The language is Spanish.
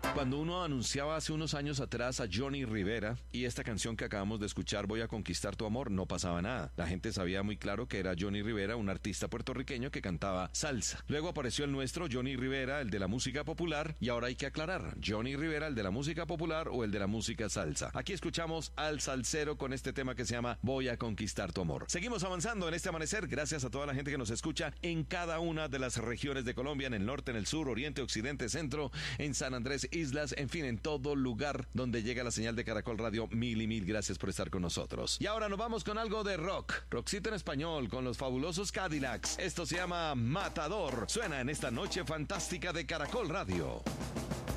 Cuando uno anunciaba hace unos años atrás a Johnny Rivera y esta canción que acabamos de escuchar, Voy a conquistar tu amor, no pasaba nada. La gente sabía muy claro que era Johnny Rivera, un artista puertorriqueño que cantaba salsa. Luego apareció el nuestro, Johnny Rivera, el de la música popular, y ahora hay que aclarar, Johnny Rivera, el de la música popular o el de la música salsa. Aquí escuchamos al salsero con este tema que se llama Voy a conquistar tu amor. Seguimos avanzando en este amanecer, gracias a toda la gente que nos escucha en cada una de las regiones de Colombia, en el norte, en el sur, oriente, occidente, centro, en San Andrés, islas, en fin, en todo lugar donde llega la señal de Caracol Radio. Mil y mil gracias por estar con nosotros. Y ahora nos vamos con algo de rock, rockcito en español, con los fabulosos Cadillacs. Esto se llama Matador. Suena en esta noche fantástica de Caracol Radio.